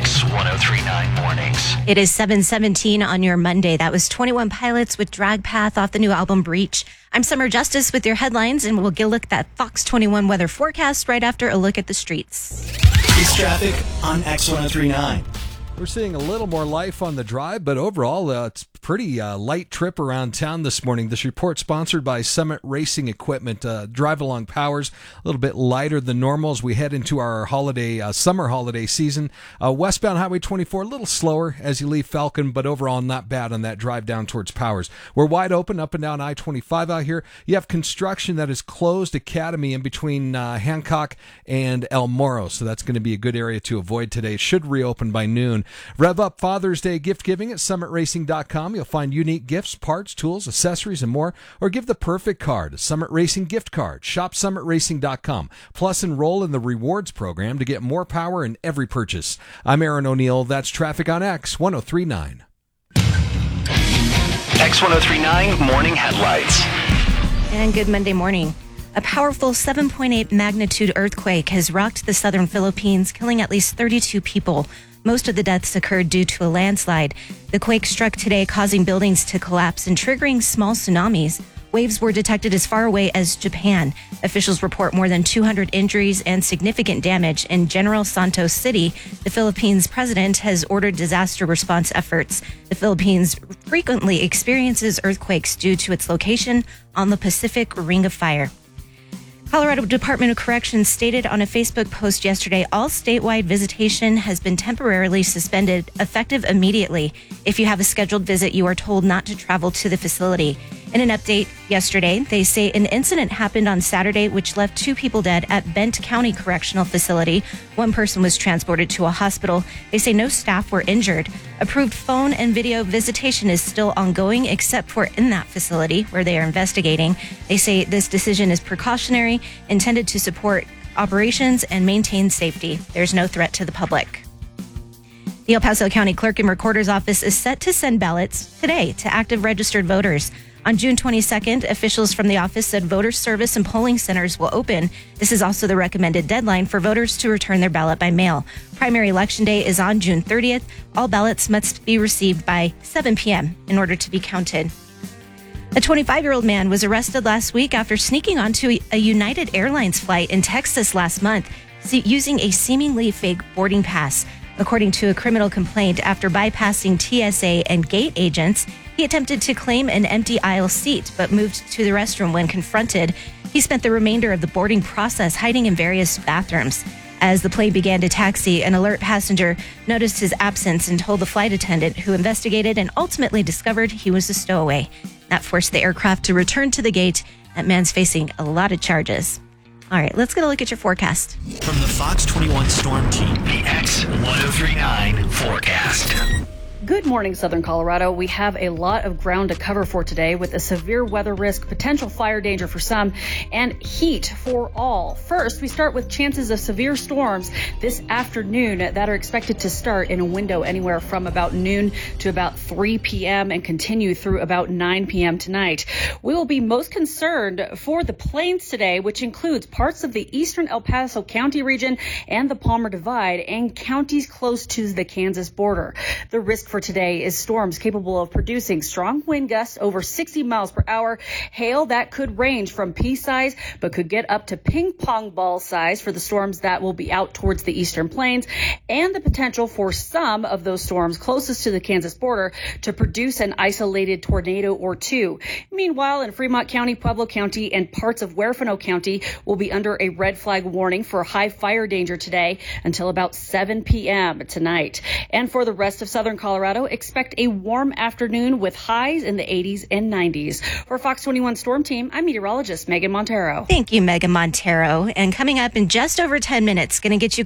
X1039 Mornings. It is 7:17 on your Monday. That was 21 Pilots with Drag Path off the new album Breach. I'm Summer Justice with your headlines, and we'll get a look at that Fox 21 weather forecast right after a look at the streets. It's traffic on X1039. We're seeing a little more life on the drive, but overall, it's a pretty light trip around town this morning. This report sponsored by Summit Racing Equipment. Drive-along powers a little bit lighter than normal as we head into our summer holiday season. Westbound Highway 24, a little slower as you leave Falcon, but overall not bad on that drive down towards Powers. We're wide open up and down I-25 out here. You have construction that is closed Academy in between Hancock and El Moro, so that's going to be a good area to avoid today. It should reopen by noon. Rev up Father's Day gift giving at summitracing.com. You'll find unique gifts, parts, tools, accessories, and more. Or give the perfect card, a Summit Racing gift card. Shop summitracing.com. Plus, enroll in the rewards program to get more power in every purchase. I'm Aaron O'Neill. That's traffic on X1039. X1039 Morning Headlights. And good Monday morning. A powerful 7.8 magnitude earthquake has rocked the southern Philippines, killing at least 32 people. Most of the deaths occurred due to a landslide. The quake struck today, causing buildings to collapse and triggering small tsunamis. Waves were detected as far away as Japan. Officials report more than 200 injuries and significant damage in General Santos City. The Philippines president has ordered disaster response efforts. The Philippines frequently experiences earthquakes due to its location on the Pacific Ring of Fire. Colorado Department of Corrections stated on a Facebook post yesterday, all statewide visitation has been temporarily suspended, effective immediately. If you have a scheduled visit, you are told not to travel to the facility. In an update yesterday, they say an incident happened on Saturday which left 2 people dead at Bent County Correctional Facility. 1 person was transported to a hospital. They say no staff were injured. Approved phone and video visitation is still ongoing except for in that facility where they are investigating. They say this decision is precautionary, intended to support operations and maintain safety. There's no threat to the public. The El Paso County Clerk and Recorder's Office is set to send ballots today to active registered voters. On June 22nd, officials from the office said voter service and polling centers will open. This is also the recommended deadline for voters to return their ballot by mail. Primary election day is on June 30th. All ballots must be received by 7 p.m. in order to be counted. A 25-year-old man was arrested last week after sneaking onto a United Airlines flight in Texas last month using a seemingly fake boarding pass. According to a criminal complaint, after bypassing TSA and gate agents, he attempted to claim an empty aisle seat, but moved to the restroom when confronted. He spent the remainder of the boarding process hiding in various bathrooms. As the plane began to taxi, an alert passenger noticed his absence and told the flight attendant, who investigated and ultimately discovered he was a stowaway. That forced the aircraft to return to the gate. That man's facing a lot of charges. All right, let's get a look at your forecast. From the Fox 21 Storm Team, The X1039 Forecast. Good morning, Southern Colorado. We have a lot of ground to cover for today with a severe weather risk, potential fire danger for some, and heat for all. First, we start with chances of severe storms this afternoon that are expected to start in a window anywhere from about noon to about 3 p.m. and continue through about 9 p.m. tonight. We will be most concerned for the plains today, which includes parts of the eastern El Paso County region and the Palmer Divide and counties close to the Kansas border. The risk for today is storms capable of producing strong wind gusts over 60 miles per hour, hail that could range from pea size but could get up to ping pong ball size for the storms that will be out towards the eastern plains, and the potential for some of those storms closest to the Kansas border to produce an isolated tornado or 2. Meanwhile, in Fremont County, Pueblo County, and parts of Huerfano County will be under a red flag warning for high fire danger today until about 7 p.m. tonight. And for the rest of Southern Colorado, expect a warm afternoon with highs in the 80s and 90s. For Fox 21 Storm Team, I'm meteorologist Megan Montero. Thank you, Megan Montero. And coming up in just over 10 minutes, going to get you